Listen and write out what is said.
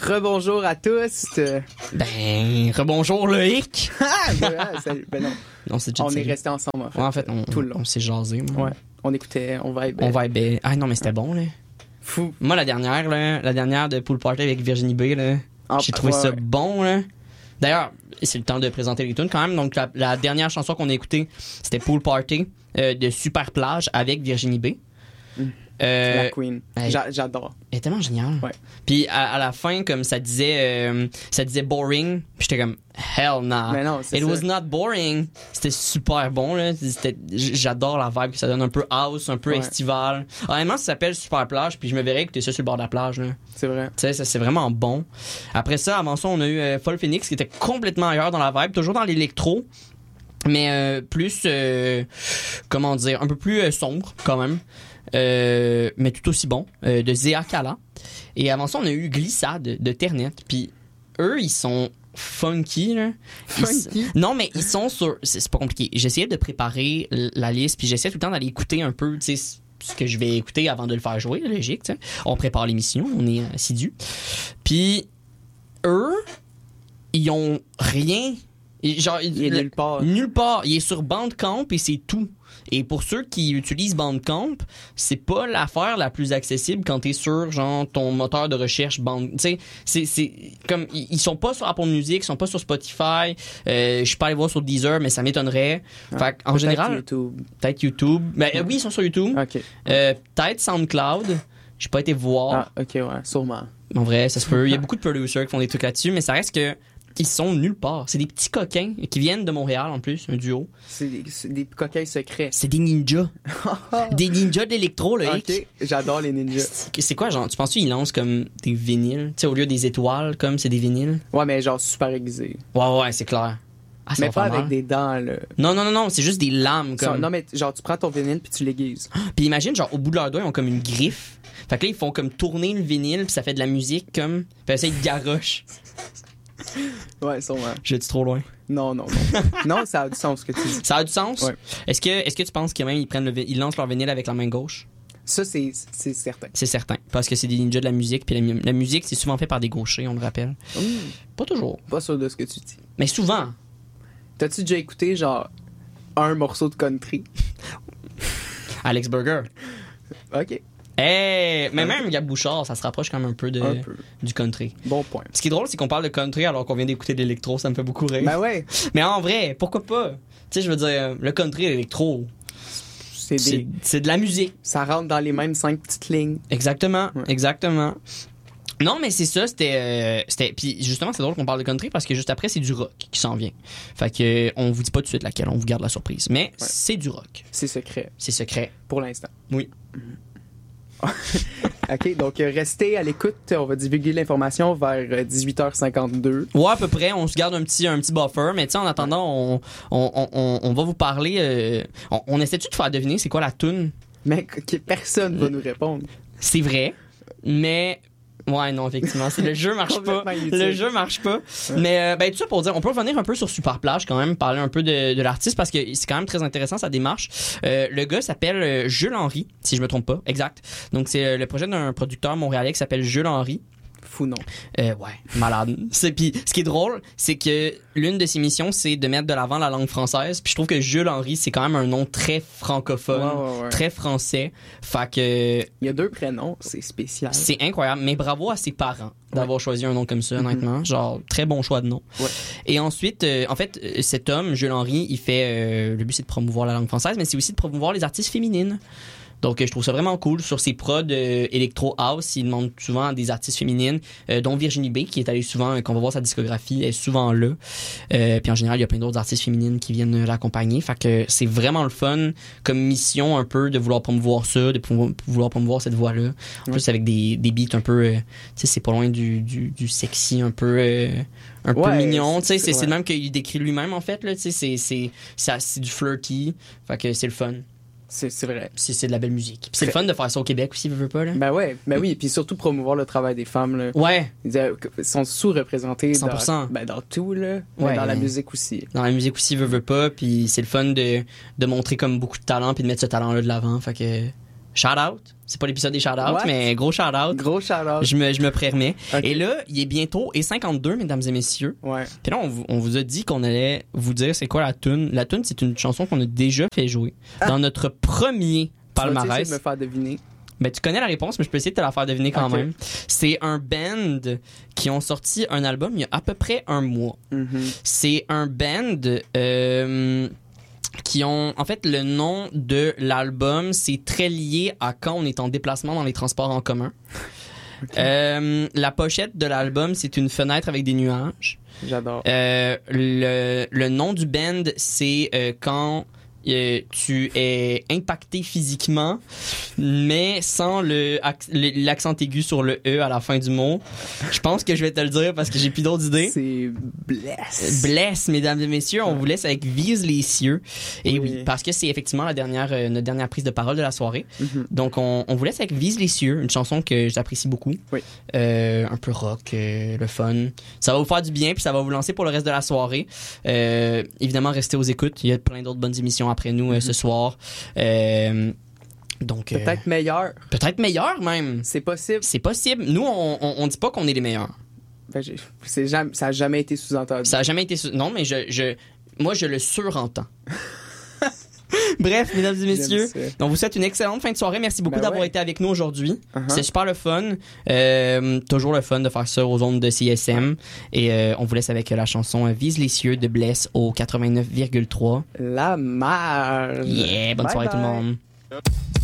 Rebonjour à tous. Rebonjour Loïc. Salut. Ben non. On s'est On est restés ensemble en fait. Ouais, en fait, tout le long. on s'est jasé. Moi. Ouais. On écoutait, on vibait. On vibait. Ah non, mais c'était bon là. Fou. Moi la dernière de Pool Party avec Virginie B là, j'ai trouvé ça bon là. D'ailleurs, c'est le temps de présenter les tunes quand même. Donc la dernière chanson qu'on a écoutée, c'était Pool Party de Super Plage avec Virginie B. La Queen. J'adore. Elle est tellement géniale. Ouais. Puis à la fin, comme ça disait boring. Puis j'étais comme hell nah. Mais non, c'est It ça. was not boring. C'était super bon là. J'adore la vibe que ça donne, un peu house, un peu estival. Honnêtement, ça s'appelle Super Plage. Puis je me verrais écouter ça sur le bord de la plage là. C'est vrai. Tu sais, ça c'est vraiment bon. Après ça, avant ça, on a eu Fall Phoenix qui était complètement ailleurs dans la vibe, toujours dans l'électro. Mais plus, comment dire, un peu plus sombre quand même. Mais tout aussi bon, de Zéa Kala. Et avant ça, on a eu Glissade de Ternet. Puis eux, ils sont funky, là. Non, mais ils sont sur... C'est pas compliqué. J'essayais de préparer la liste, puis j'essayais tout le temps d'aller écouter un peu, tu sais, ce que je vais écouter avant de le faire jouer, logique, tu sais. On prépare l'émission, on est assidus. Puis eux, ils ont rien... Genre, il est nulle part. Nulle part. Il est sur Bandcamp et c'est tout. Et pour ceux qui utilisent Bandcamp, c'est pas l'affaire la plus accessible quand t'es sur genre ton moteur de recherche tu sais, c'est comme ils sont pas sur Apple Music, ils sont pas sur Spotify. Je suis pas allé voir sur Deezer, mais ça m'étonnerait. Fait en général, peut-être YouTube. Ben oui, ils sont sur YouTube. OK. Peut-être SoundCloud. J'ai pas été voir. Ah, OK, ouais, sûrement. En vrai, ça se peut. Il y a beaucoup de producers qui font des trucs là-dessus, mais ça reste que ils sont nulle part. C'est des petits coquins qui viennent de Montréal en plus, un duo. C'est des coquins secrets. C'est des ninjas. Des ninjas d'électro, là. OK, j'adore les ninjas. C'est quoi, genre, tu penses qu'ils lancent comme des vinyles? Tu sais, au lieu des étoiles, comme c'est des vinyles? Ouais, mais genre super aiguisé. Ouais, c'est clair. Ah, ça mais va pas faire avec mal. des dents, là. Non, c'est juste des lames, comme. Non, mais genre, tu prends ton vinyle puis tu l'aiguises. Puis imagine, genre, au bout de leurs doigts, ils ont comme une griffe. Fait que là, ils font comme tourner le vinyle, puis ça fait de la musique, comme. Puis ça, ils garochent. Ouais, sûrement. J'ai-tu trop loin? Non. Non, ça a du sens ce que tu dis. Ça a du sens? Ouais. Est-ce que tu penses qu'ils ils lancent leur vinyle avec la main gauche? Ça, c'est certain. C'est certain. Parce que c'est des ninjas de la musique. Puis la musique, c'est souvent fait par des gauchers, on le rappelle. Pas toujours. Pas sûr de ce que tu dis. Mais souvent. T'as-tu déjà écouté, genre, un morceau de country? Alex Burger. OK. Mais même Gab Bouchard, ça se rapproche quand même un peu du country. Bon point. Ce qui est drôle, c'est qu'on parle de country alors qu'on vient d'écouter de l'électro. Ça me fait beaucoup rire. Ben ouais. Mais en vrai, pourquoi pas? Tu sais, je veux dire, le country et l'électro, c'est de la musique. Ça rentre dans les mêmes 5 petites lignes. Exactement. Non, mais c'est ça, c'était puis justement, c'est drôle qu'on parle de country parce que juste après, c'est du rock qui s'en vient. Fait que on vous dit pas tout de suite laquelle, on vous garde la surprise. Mais c'est du rock. C'est secret. C'est secret. Pour l'instant. Oui. OK, donc restez à l'écoute. On va divulguer l'information vers 18h52. Ouais, à peu près. On se garde un petit buffer. Mais tu sais, en attendant, on va vous parler... on essaie-tu de faire deviner c'est quoi la toune? Mais personne va nous répondre. C'est vrai, mais... Ouais, non, effectivement. Le jeu marche pas. Le jeu marche pas. Ouais. Mais, tout ça pour dire, on peut revenir un peu sur Super Plage quand même, parler un peu de l'artiste parce que c'est quand même très intéressant sa démarche. Le gars s'appelle Jules Henry, si je me trompe pas. Exact. Donc, c'est le projet d'un producteur montréalais qui s'appelle Jules Henry. Fou non. Ouais, malade. Puis ce qui est drôle, c'est que l'une de ses missions, c'est de mettre de l'avant la langue française. Puis je trouve que Jules Henry, c'est quand même un nom très francophone, très français. Fait que... Il y a 2 prénoms, c'est spécial. C'est incroyable. Mais bravo à ses parents d'avoir choisi un nom comme ça, honnêtement. Genre, très bon choix de nom. Ouais. Et ensuite, en fait, cet homme, Jules Henry, il fait... le but, c'est de promouvoir la langue française, mais c'est aussi de promouvoir les artistes féminines. Donc, je trouve ça vraiment cool. Sur ses prods Electro House, il demande souvent des artistes féminines, dont Virginie B, qui est allée souvent, quand on va voir sa discographie, elle est souvent là. Puis en général, il y a plein d'autres artistes féminines qui viennent l'accompagner. Fait que c'est vraiment le fun comme mission un peu de vouloir promouvoir ça, de vouloir promouvoir cette voix-là. En plus, avec des beats un peu, tu sais, c'est pas loin du sexy, un peu mignon. Tu sais, c'est le même qu'il décrit lui-même, en fait, là. Tu sais, c'est du flirty. Fait que c'est le fun. C'est vrai. C'est de la belle musique. Puis c'est le fun de faire ça au Québec aussi, veux pas, là. Ben ouais, oui, puis surtout promouvoir le travail des femmes, là. Ouais. Ils sont sous-représentés 100%. Dans tout, là. Mais dans la musique aussi. Dans la musique aussi, veux pas. Puis c'est le fun de montrer comme beaucoup de talent puis de mettre ce talent-là de l'avant. Fait shout-out. C'est pas l'épisode des shout-out, What? mais gros shout-out. Gros shout-out. Je me permets. Ok. Et là, il est bientôt et52, mesdames et messieurs. Ouais. Puis là, on vous a dit qu'on allait vous dire c'est quoi la toune. La toune, c'est une chanson qu'on a déjà fait jouer dans notre premier Tu vas essayer palmarès. de me faire deviner. Ben, tu connais la réponse, mais je peux essayer de te la faire deviner quand Ok. même. C'est un band qui ont sorti un album il y a à peu près un mois. Mm-hmm. C'est un band qui ont... En fait, le nom de l'album, c'est très lié à quand on est en déplacement dans les transports en commun. Ok. La pochette de l'album, c'est une fenêtre avec des nuages. J'adore. Le nom du band, c'est quand tu es impacté physiquement, mais sans l'accent aigu sur le E à la fin du mot. Je pense que je vais te le dire parce que j'ai plus d'autres idées. C'est Bless. Bless, mesdames et messieurs, on vous laisse avec Vise les cieux. Et oui, Oui. parce que c'est effectivement notre dernière prise de parole de la soirée. Mm-hmm. Donc, on vous laisse avec Vise les cieux, une chanson que j'apprécie beaucoup. Oui. Un peu rock, le fun. Ça va vous faire du bien, puis ça va vous lancer pour le reste de la soirée. Évidemment, restez aux écoutes. Il y a plein d'autres bonnes émissions après nous ce soir. Donc, Peut-être meilleur. peut-être meilleur même. C'est possible. C'est possible. Nous, on dit pas qu'on est les meilleurs. Ben, ça a jamais été sous-entendu. Ça a jamais été... Non, mais moi, je le surentends. Bref, mesdames et messieurs, J'aime ça. on vous souhaite une excellente fin de soirée. Merci beaucoup Ben d'avoir ouais. été avec nous aujourd'hui. Uh-huh. C'est super le fun. Toujours le fun de faire ça aux ondes de CSM. Et on vous laisse avec la chanson Vise les cieux de Bless au 89,3. La marge. Yeah, bonne Bye soirée tout le bye. monde.